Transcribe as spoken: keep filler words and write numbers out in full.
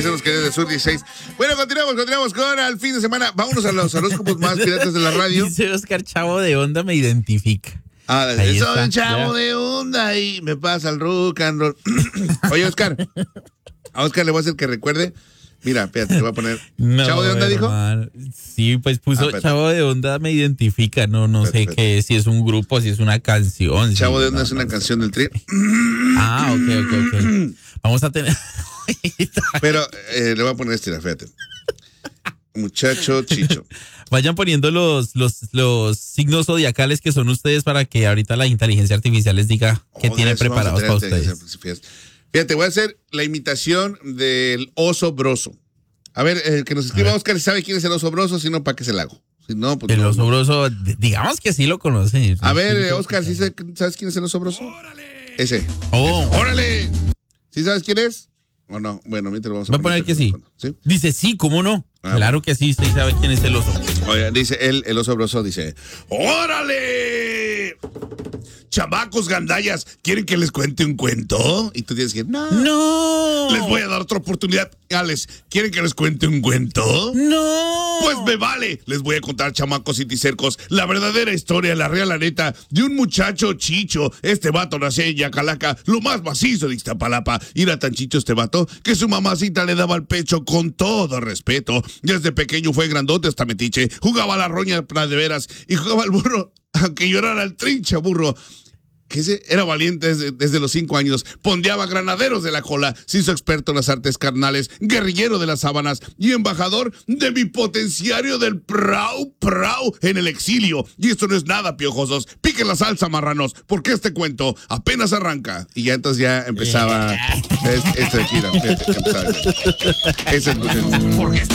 Ahí son los que desde Sur dieciséis. Bueno, continuamos, continuamos con el fin de semana. Vámonos a los horóscopos más piratas de la radio. Dice Oscar, chavo de onda me identifica. Ah, Ahí soy está, un chavo ya. de onda y me pasa el rock and roll. Oye, Oscar, a Oscar le voy a hacer que recuerde. Mira, espérate, te voy a poner. No, ¿Chavo de onda hermano. dijo? Sí, pues puso Ah, chavo de onda me identifica. No, no sé Perfecto. qué es, si es un grupo, si es una canción. Chavo si- de onda no, es una no sé. canción del Tri. Ah, ok, ok, ok. Vamos a tener. Pero eh, le voy a poner este, fíjate. Muchacho Chicho. Vayan poniendo los, los, los signos zodiacales que son ustedes para que ahorita la inteligencia artificial les diga qué Oh, tiene eso vamos a preparados para tener ustedes. inteligencia artificial. Fíjate, voy a hacer la imitación del oso broso. A ver, el que nos escriba Oscar si sabe quién es el oso broso, si no, ¿para qué se la hago? Si no, pues El no. oso broso, d- digamos que sí lo conoce. A ver, Sí, eh, sí, Oscar, sí. ¿sí sa- ¿sabes quién es el oso broso? Ese. Oh, ¡Órale! ¿Sí sabes quién es? ¿O no? Bueno, mientras lo vamos a voy a poner que sí. ¿Sí? Dice sí, ¿cómo no? Ah, Claro que sí, sí sabe quién es el oso. Oye, dice él, el oso broso, dice, ¡órale! Chamacos gandallas, ¿quieren que les cuente un cuento? Y tú tienes que, no. ¡No! Les voy a dar otra oportunidad. Alex, ¿quieren que les cuente un cuento? ¡No! Pues me vale. Les voy a contar, chamacos y ticercos, la verdadera historia, la real, la neta, de un muchacho chicho. Este vato nació en Yacalaca, lo más macizo de Iztapalapa. Y era tan chicho este vato que su mamacita le daba al pecho con todo respeto. Desde pequeño fue grandote hasta metiche. Jugaba a la roña de veras y jugaba al burro, aunque llorara el trinche burro. Que ese era valiente desde, desde los cinco años, pondeaba granaderos de la cola, se hizo experto en las artes carnales, guerrillero de las sábanas y embajador de mi potenciario del Prau Prau en el exilio. Y esto no es nada, piojosos, piquen la salsa, marranos, porque este cuento apenas arranca. Y ya entonces ya empezaba, es- este de aquí, era, fíjate, empezaba. Ese es el